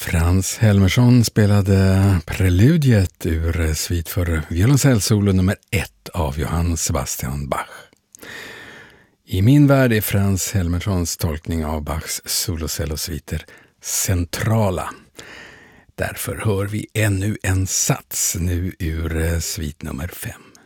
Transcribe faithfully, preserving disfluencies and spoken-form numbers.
Frans Helmersson spelade preludiet ur svit för violoncellsolo nummer ett av Johann Sebastian Bach. I min värld är Frans Helmerssons tolkning av Bachs solocellosviter centrala. Därför hör vi ännu en sats nu ur svit nummer fem.